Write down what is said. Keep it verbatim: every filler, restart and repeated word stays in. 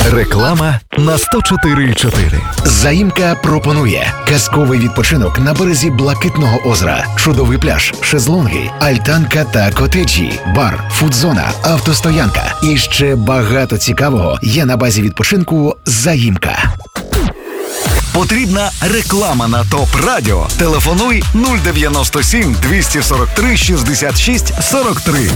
Реклама на сто чотири і чотири. Заїмка пропонує казковий відпочинок на березі Блакитного озера, чудовий пляж, шезлонги, альтанка та котеджі, бар, фудзона, автостоянка і ще багато цікавого є на базі відпочинку «Заїмка». Потрібна реклама на ТОП Радіо. Телефонуй нуль дев'яносто сім двісті сорок три шістдесят шість сорок три.